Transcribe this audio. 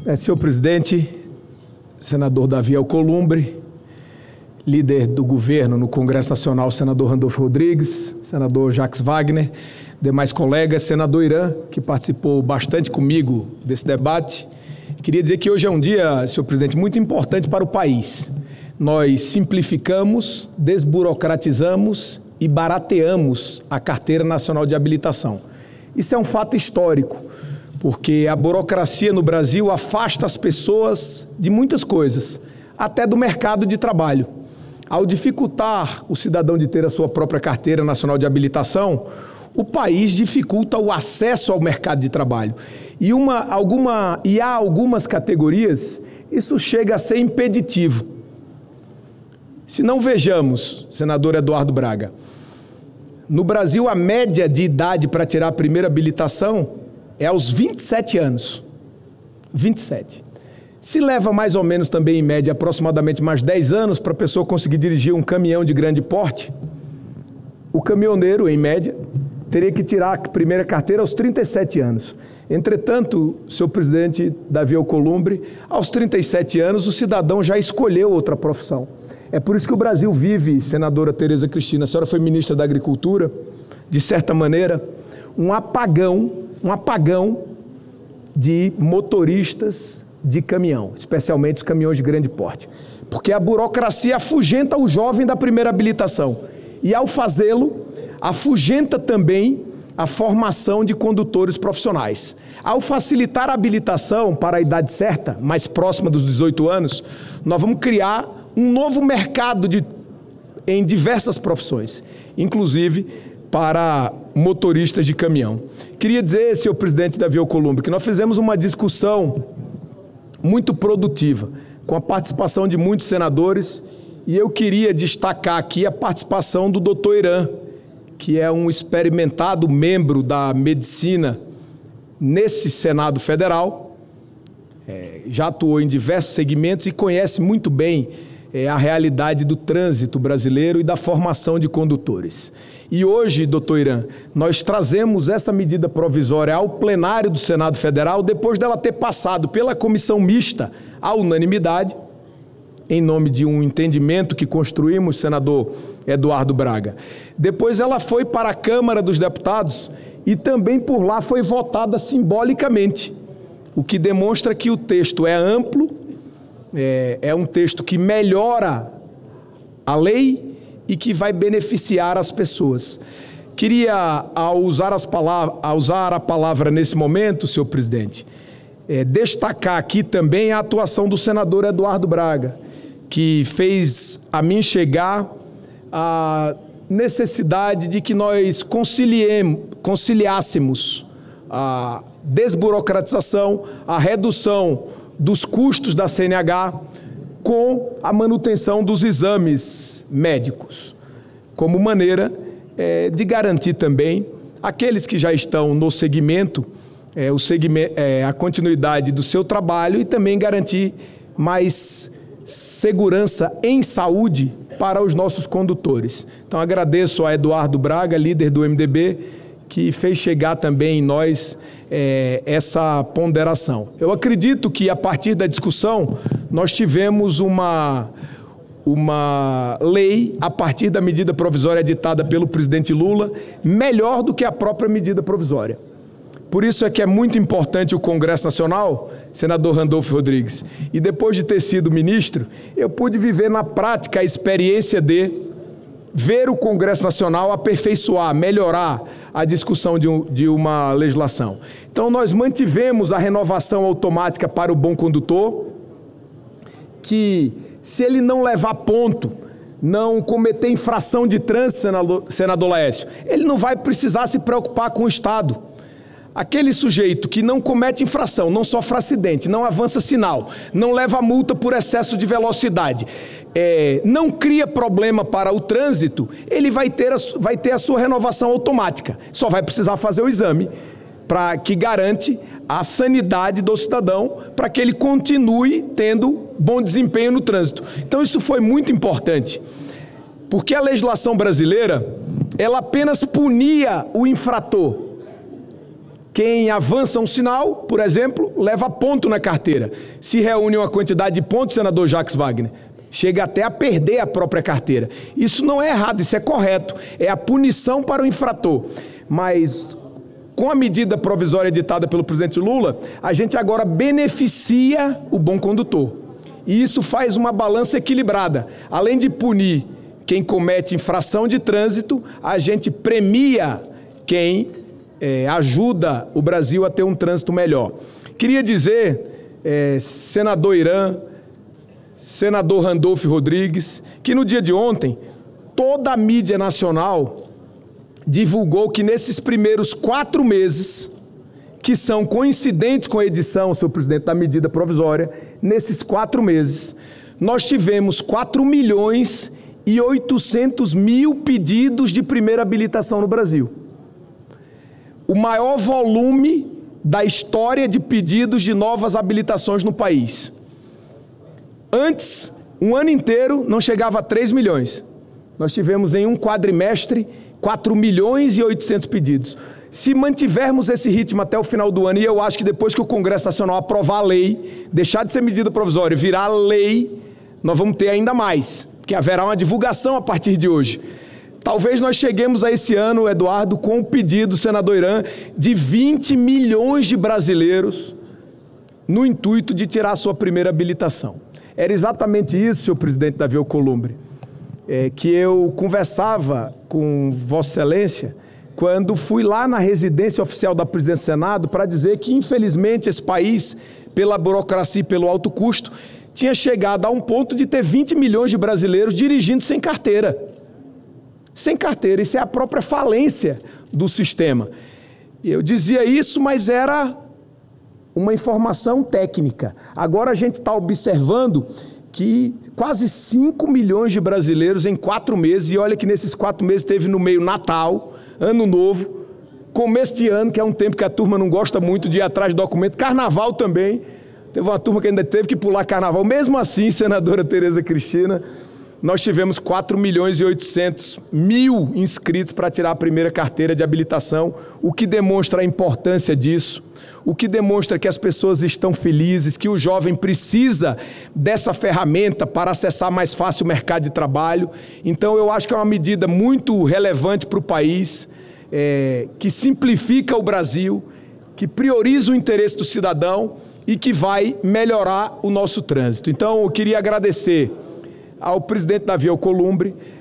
Senhor presidente, senador Davi Alcolumbre, líder do governo no Congresso Nacional, senador Randolfo Rodrigues, senador Jacques Wagner, demais colegas, senador Irã, que participou bastante comigo desse debate. Queria dizer que hoje é um dia, senhor presidente, muito importante para o país. Nós simplificamos, desburocratizamos e barateamos a Carteira Nacional de Habilitação. Isso é um fato histórico, porque a burocracia no Brasil afasta as pessoas de muitas coisas, até do mercado de trabalho. Ao dificultar o cidadão de ter a sua própria Carteira Nacional de Habilitação, o país dificulta o acesso ao mercado de trabalho. E há algumas categorias, isso chega a ser impeditivo. Se não vejamos, senador Eduardo Braga, no Brasil a média de idade para tirar a primeira habilitação é aos 27 anos. 27. Se leva mais ou menos também, em média, aproximadamente mais 10 anos para a pessoa conseguir dirigir um caminhão de grande porte, o caminhoneiro, em média, teria que tirar a primeira carteira aos 37 anos. Entretanto, senhor presidente Davi Alcolumbre, aos 37 anos o cidadão já escolheu outra profissão. É por isso que o Brasil vive, senadora Tereza Cristina, a senhora foi ministra da Agricultura, de certa maneira, um apagão de motoristas de caminhão, especialmente os caminhões de grande porte. Porque a burocracia afugenta o jovem da primeira habilitação. E ao fazê-lo, afugenta também a formação de condutores profissionais. Ao facilitar a habilitação para a idade certa, mais próxima dos 18 anos, nós vamos criar um novo mercado em diversas profissões, inclusive para motoristas de caminhão. Queria dizer, senhor presidente Davi Alcolumbre, que nós fizemos uma discussão muito produtiva, com a participação de muitos senadores, e eu queria destacar aqui a participação do doutor Irã, que é um experimentado membro da medicina nesse Senado Federal, já atuou em diversos segmentos e conhece muito bem a realidade do trânsito brasileiro e da formação de condutores. E hoje, doutor Irã, nós trazemos essa medida provisória ao plenário do Senado Federal, depois dela ter passado pela comissão mista à unanimidade, em nome de um entendimento que construímos, senador Eduardo Braga. Depois ela foi para a Câmara dos Deputados e também por lá foi votada simbolicamente, o que demonstra que o texto é amplo, é um texto que melhora a lei e que vai beneficiar as pessoas. Queria, ao usar a palavra nesse momento, senhor presidente, destacar aqui também a atuação do senador Eduardo Braga, que fez a mim chegar a necessidade de que nós conciliássemos a desburocratização, a redução dos custos da CNH com a manutenção dos exames médicos, como maneira de garantir também aqueles que já estão no segmento, a continuidade do seu trabalho e também garantir mais segurança em saúde para os nossos condutores. Então agradeço a Eduardo Braga, líder do MDB, que fez chegar também em nós essa ponderação. Eu acredito que a partir da discussão nós tivemos uma lei, a partir da medida provisória editada pelo presidente Lula, melhor do que a própria medida provisória. Por isso é que é muito importante o Congresso Nacional, senador Randolfo Rodrigues, e depois de ter sido ministro, eu pude viver na prática a experiência de ver o Congresso Nacional aperfeiçoar, melhorar a discussão de uma legislação. Então nós mantivemos a renovação automática para o bom condutor, que se ele não levar ponto, não cometer infração de trânsito, senador Laércio, ele não vai precisar se preocupar com o Estado. Aquele sujeito que não comete infração, não sofre acidente, não avança sinal, não leva multa por excesso de velocidade, não cria problema para o trânsito, ele vai ter a sua renovação automática. Só vai precisar fazer o exame que garante a sanidade do cidadão para que ele continue tendo bom desempenho no trânsito. Então isso foi muito importante, porque a legislação brasileira, ela apenas punia o infrator. Quem avança um sinal, por exemplo, leva ponto na carteira. Se reúne uma quantidade de pontos, senador Jacques Wagner, chega até a perder a própria carteira. Isso não é errado, isso é correto. É a punição para o infrator. Mas, com a medida provisória editada pelo presidente Lula, a gente agora beneficia o bom condutor. E isso faz uma balança equilibrada. Além de punir quem comete infração de trânsito, a gente premia quem ajuda o Brasil a ter um trânsito melhor. Queria dizer, senador Irã, senador Randolfo Rodrigues, que no dia de ontem, toda a mídia nacional divulgou que nesses primeiros 4 meses, que são coincidentes com a edição, senhor presidente, da medida provisória, nesses 4 meses, nós tivemos 4.800.000 pedidos de primeira habilitação no Brasil. O maior volume da história de pedidos de novas habilitações no país. Antes, um ano inteiro, não chegava a 3 milhões. Nós tivemos em um quadrimestre 4.800.000 pedidos. Se mantivermos esse ritmo até o final do ano, e eu acho que depois que o Congresso Nacional aprovar a lei, deixar de ser medida provisória e virar lei, nós vamos ter ainda mais, porque haverá uma divulgação a partir de hoje. Talvez nós cheguemos a esse ano, Eduardo, com o pedido, senador Irã, de 20 milhões de brasileiros no intuito de tirar a sua primeira habilitação. Era exatamente isso, senhor presidente Davi Alcolumbre, que eu conversava com Vossa Excelência quando fui lá na residência oficial da presidência do Senado para dizer que, infelizmente, esse país, pela burocracia e pelo alto custo, tinha chegado a um ponto de ter 20 milhões de brasileiros dirigindo sem carteira. Sem carteira, isso é a própria falência do sistema. Eu dizia isso, mas era uma informação técnica. Agora a gente está observando que quase 5 milhões de brasileiros em 4 meses, e olha que nesses 4 meses teve no meio Natal, Ano Novo, começo de ano, que é um tempo que a turma não gosta muito de ir atrás de documento, Carnaval também, teve uma turma que ainda teve que pular Carnaval. Mesmo assim, senadora Tereza Cristina, nós tivemos 4.800.000 inscritos para tirar a primeira carteira de habilitação, o que demonstra a importância disso, o que demonstra que as pessoas estão felizes, que o jovem precisa dessa ferramenta para acessar mais fácil o mercado de trabalho. Então, eu acho que é uma medida muito relevante para o país, que simplifica o Brasil, que prioriza o interesse do cidadão e que vai melhorar o nosso trânsito. Então, eu queria agradecer ao presidente Davi Alcolumbre,